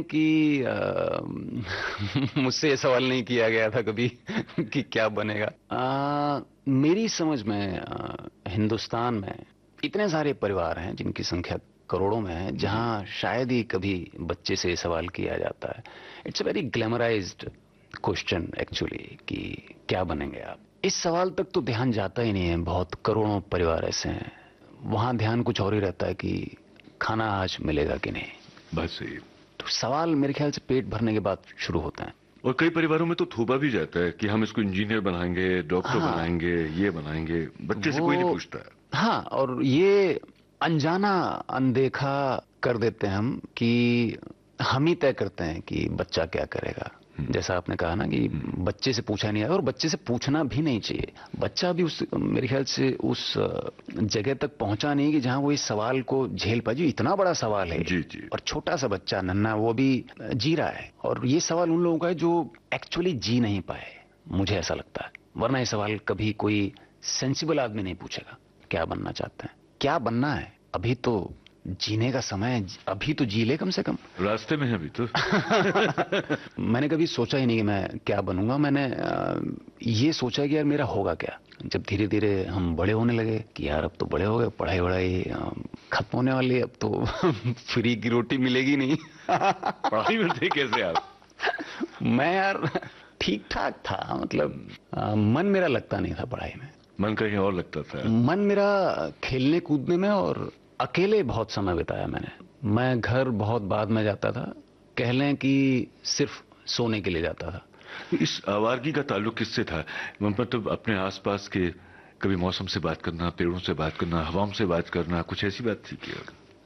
कि मुझसे ये सवाल नहीं किया गया था कभी कि क्या बनेगा। मेरी समझ में हिंदुस्तान में इतने सारे परिवार हैं जिनकी संख्या करोड़ों में है, जहां शायद ही कभी बच्चे से ये सवाल किया जाता है। It's a very glamorised question actually कि क्या बनेंगे आप। इस सवाल तक तो ध्यान जाता ही नहीं है। बहुत करोड़ों परिवार ऐसे हैं, वहां ध्यान कुछ और ही रहता है कि खाना आज मिलेगा कि नहीं। बस सही। तो सवाल मेरे ख्याल से पेट भरने के बाद शुरू होते हैं। और कई परिवारों में तो थोपा भी जाता है कि हम इसको इंजीनियर बनाएंगे, डॉक्टर हाँ, बनाएंगे, ये बनाएंगे। बच्चे से कोई नहीं पूछता है। हाँ, और ये अनजाना अनदेखा कर देते हैं हम कि हम ही तय करते हैं कि बच्चा क्या करेगा। जैसा आपने कहा ना कि बच्चे से पूछा नहीं है, और बच्चे से पूछना भी नहीं चाहिए। बच्चा भी उस मेरे ख्याल से उस जगह तक पहुंचा नहीं कि जहां वो इस सवाल को झेल पाए। जो इतना बड़ा सवाल है, जी जी। और छोटा सा बच्चा नन्हा वो भी जी रहा है, और ये सवाल उन लोगों का है जो एक्चुअली जी नहीं पाए। मुझे ऐसा लगता है, वरना ये सवाल कभी कोई सेंसिबल आदमी नहीं पूछेगा। क्या बनना चाहते हैं, क्या बनना है? अभी तो जीने का समय है, अभी तो जी ले कम से कम। रास्ते में है अभी तो। मैंने कभी सोचा ही नहीं कि मैं क्या बनूंगा। मैंने ये सोचा कि यार मेरा होगा क्या। जब धीरे धीरे हम बड़े होने लगे कि यार अब तो बड़े हो गए, पढ़ाई वढ़ाई खत्म होने वाली है, अब तो फ्री की रोटी मिलेगी नहीं। पढ़ाई में थे कैसे आप? मैं यार ठीक ठाक था, मतलब मन मेरा लगता नहीं था पढ़ाई में। मन कहीं और लगता था। मन मेरा खेलने कूदने में, और अकेले बहुत समय बिताया मैंने। मैं घर बहुत बाद में जाता था, कह लें कि सिर्फ सोने के लिए जाता था। इस आवारगी का ताल्लुक किससे था? मतलब अपने आसपास के कभी मौसम से बात करना, पेड़ों से बात करना, हवाओं से बात करना, कुछ ऐसी बात थी क्या?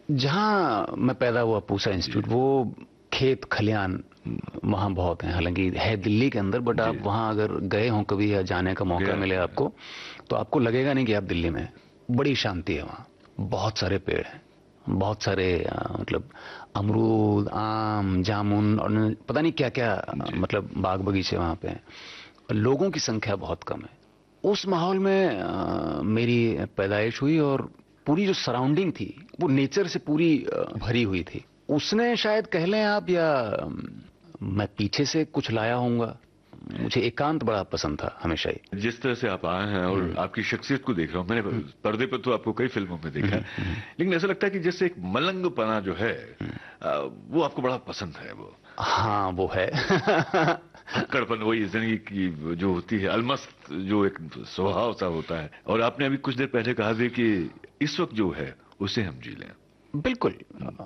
जहां मैं पैदा हुआ, पूसा इंस्टीट्यूट, वो खेत खलियान वहां बहुत हैं। हालांकि है दिल्ली के अंदर, बट आप वहां अगर गए हो कभी या जाने का मौका मिले आपको, तो आपको लगेगा नहीं कि आप दिल्ली में। बड़ी शांति है वहां, बहुत सारे पेड़ हैं, बहुत सारे मतलब अमरूद, आम, जामुन और पता नहीं क्या क्या, मतलब बाग बगीचे वहां पे हैं। लोगों की संख्या बहुत कम है। उस माहौल में मेरी पैदाइश हुई, और पूरी जो सराउंडिंग थी वो नेचर से पूरी भरी हुई थी। उसने शायद कह लें आप, या मैं पीछे से कुछ लाया होऊंगा। मुझे एकांत बड़ा पसंद था हमेशा ही। जिस तरह से आप आए हैं और आपकी शख्सियत को देख रहा हूं, मैंने पर्दे पर तो आपको कई फिल्मों में देखा है, लेकिन ऐसा लगता है कि जैसे एक मलंगपना जो है वो आपको बड़ा पसंद है। वो हाँ, वो है। कड़पन, वही जिंदगी की जो होती है, अलमस्त जो एक स्वभाव सा होता है। और आपने अभी कुछ देर पहले कहा भी कि इस वक्त जो है उसे हम जी लें। बिल्कुल,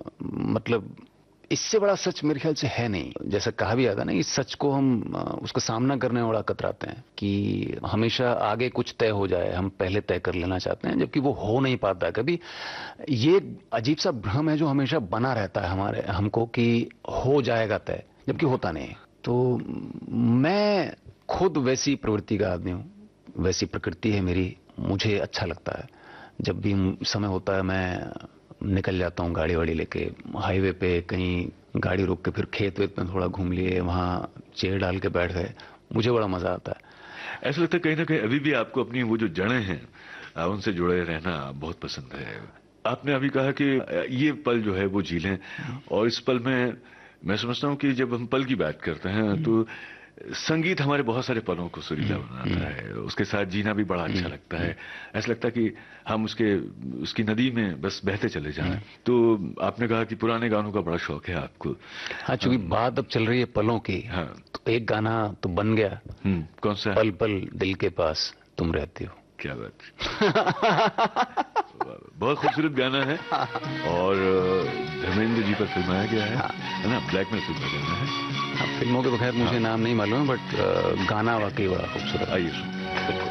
मतलब इससे बड़ा सच मेरे ख्याल से है नहीं। जैसा कहा भी आता ना कि सच को हम उसका सामना करने में बड़ा कतराते हैं, कि हमेशा आगे कुछ तय हो जाए, हम पहले तय कर लेना चाहते हैं, जबकि वो हो नहीं पाता कभी। ये अजीब सा भ्रम है जो हमेशा बना रहता है हमारे हमको, कि हो जाएगा तय, जबकि होता नहीं। तो मैं खुद वैसी प्रवृत्ति का आदमी हूँ, वैसी प्रकृति है मेरी। मुझे अच्छा लगता है, जब भी समय होता है मैं निकल जाता हूँ गाड़ी वाड़ी लेके, हाईवे पे कहीं गाड़ी रोक के फिर खेत वेत में थोड़ा घूम लिए, वहां चेयर डाल के बैठ गए। मुझे बड़ा मजा आता है। ऐसा लगता है कहीं ना कहीं अभी भी आपको अपनी वो जो जड़ें हैं उनसे जुड़े रहना बहुत पसंद है। आपने अभी कहा कि ये पल जो है वो जी लें, और इस पल में मैं समझता हूँ कि जब हम पल की बात करते हैं तो संगीत हमारे बहुत सारे पलों को सुरीला बनाता है, उसके साथ जीना भी बड़ा अच्छा लगता है। ऐसा लगता है कि हम उसकी नदी में बस बहते चले जाएं। तो आपने कहा कि पुराने गानों का बड़ा शौक है आपको। हाँ, चूंकि बात अब चल रही है पलों की, हाँ, तो एक गाना तो बन गया। कौन सा? पल पल दिल के पास तुम रहती हो। क्या बात। बहुत खूबसूरत गाना है, और धर्मेंद्र जी पर फिल्माया गया है ना? ब्लैक में फिल्म गाना है। फिल्मों के बगैर मुझे नाम नहीं मालूम है, बट गाना वाकई बड़ा खूबसूरत। आइए।